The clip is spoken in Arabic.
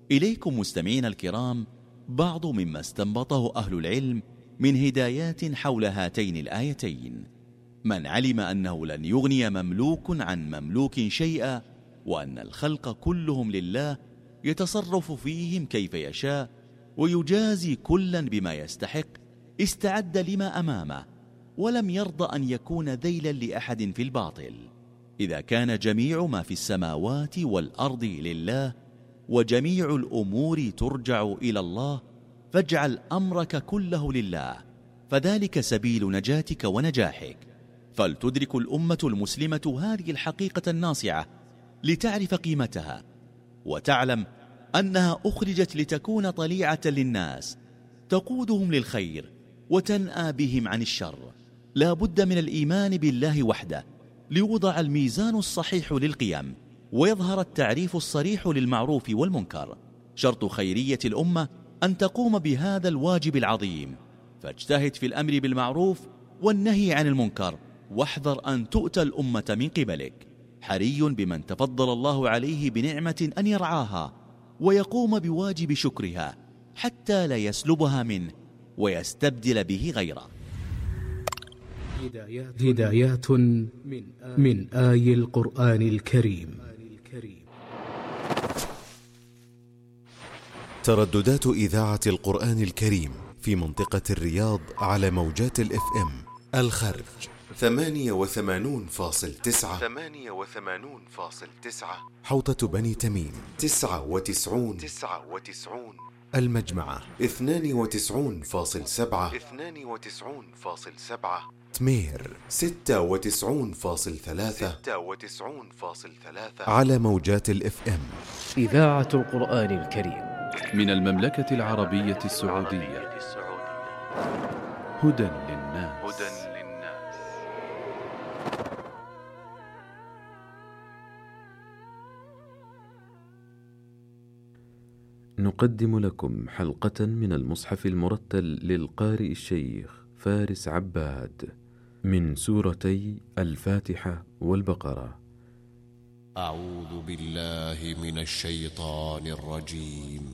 إليكم مستمعين الكرام بعض مما استنبطه أهل العلم من هدايات حول هاتين الآيتين. من علم أنه لن يغني مملوك عن مملوك شيئا، وأن الخلق كلهم لله يتصرف فيهم كيف يشاء ويجازي كلا بما يستحق، استعد لما أمامه ولم يرضى أن يكون ذيلا لأحد في الباطل. إذا كان جميع ما في السماوات والأرض لله وجميع الأمور ترجع إلى الله، فاجعل أمرك كله لله، فذلك سبيل نجاتك ونجاحك. فلتدرك الأمة المسلمة هذه الحقيقة الناصعة لتعرف قيمتها، وتعلم أنها أخرجت لتكون طليعة للناس تقودهم للخير وتنأى بهم عن الشر. لا بد من الإيمان بالله وحده ليوضع الميزان الصحيح للقيم، ويظهر التعريف الصريح للمعروف والمنكر. شرط خيرية الأمة أن تقوم بهذا الواجب العظيم، فاجتهد في الأمر بالمعروف والنهي عن المنكر، واحذر أن تؤتى الأمة من قبلك. حري بمن تفضل الله عليه بنعمة أن يرعاها ويقوم بواجب شكرها حتى لا يسلبها منه ويستبدل به غيره. هدايات من آي القرآن الكريم. ترددات إذاعة القرآن الكريم في منطقة الرياض على موجات الإف إم: الخرج 88.9، حوطة بني تميم 99، المجمعة 92.7، تمير 96.3 على موجات الإف إم. إذاعة القرآن الكريم من المملكة العربية السعودية. هدى للناس. نقدم لكم حلقة من المصحف المرتل للقارئ الشيخ فارس عباد من سورتي الفاتحة والبقرة. أعوذ بالله من الشيطان الرجيم.